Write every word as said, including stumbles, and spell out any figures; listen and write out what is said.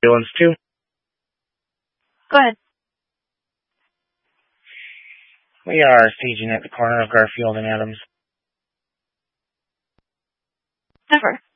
Ambulance two. Go ahead. We are staging at the corner of Garfield and Adams. Never.